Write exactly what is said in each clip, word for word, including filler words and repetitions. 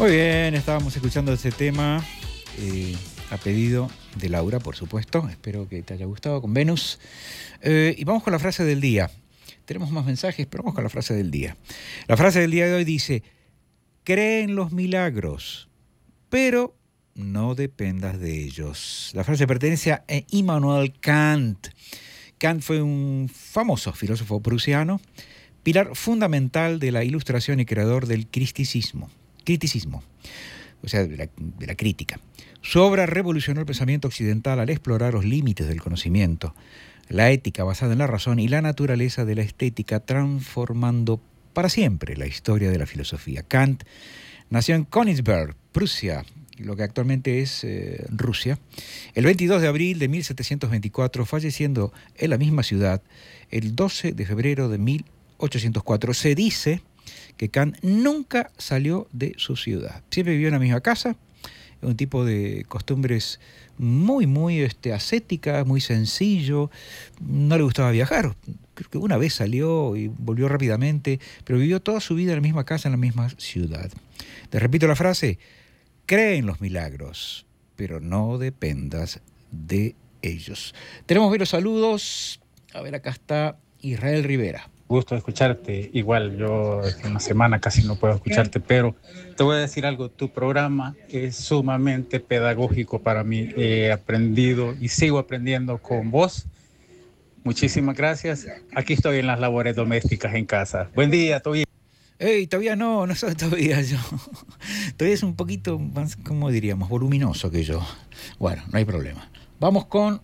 Muy bien, estábamos escuchando ese tema eh, a pedido de Laura, por supuesto. Espero que te haya gustado, con Venus. Eh, y vamos con la frase del día. Tenemos más mensajes, pero vamos con la frase del día. La frase del día de hoy dice: cree en los milagros, pero no dependas de ellos. La frase pertenece a Immanuel Kant. Kant fue un famoso filósofo prusiano, pilar fundamental de la Ilustración y creador del criticismo, criticismo o sea, de la, de la crítica. Su obra revolucionó el pensamiento occidental al explorar los límites del conocimiento, la ética basada en la razón y la naturaleza de la estética, transformando para siempre la historia de la filosofía. Kant nació en Königsberg, Prusia, lo que actualmente es eh, Rusia, el veintidós de abril de mil setecientos veinticuatro, falleciendo en la misma ciudad el doce de febrero de mil ochocientos cuatro. Se dice que Kant nunca salió de su ciudad. Siempre vivió en la misma casa, un tipo de costumbres muy, muy este, ascéticas, muy sencillo. No le gustaba viajar. Creo que una vez salió y volvió rápidamente, pero vivió toda su vida en la misma casa, en la misma ciudad. Te repito la frase: cree en los milagros, pero no dependas de ellos. Tenemos los saludos. A ver, acá está Israel Rivera. Gusto de escucharte. Igual yo en una semana casi no puedo escucharte, pero te voy a decir algo. Tu programa es sumamente pedagógico para mí. He aprendido y sigo aprendiendo con vos. Muchísimas gracias. Aquí estoy en las labores domésticas en casa. Buen día, todo bien. Ey, todavía no, no soy todavía yo. Todavía es un poquito más, ¿cómo diríamos?, voluminoso que yo. Bueno, no hay problema. Vamos con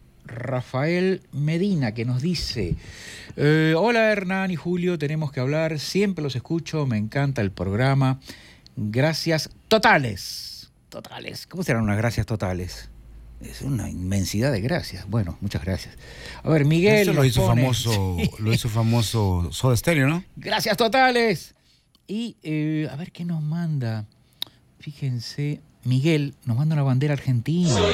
Rafael Medina, que nos dice: eh, hola Hernán y Julio, tenemos que hablar, siempre los escucho, me encanta el programa, gracias totales. Totales, ¿cómo serán unas gracias totales? Es una inmensidad de gracias. Bueno, muchas gracias. A ver, Miguel. Eso lo hizo pone, famoso, sí. lo hizo famoso Soda Stereo, ¿no? Gracias totales. Y eh, a ver qué nos manda. Fíjense, Miguel nos manda una bandera argentina.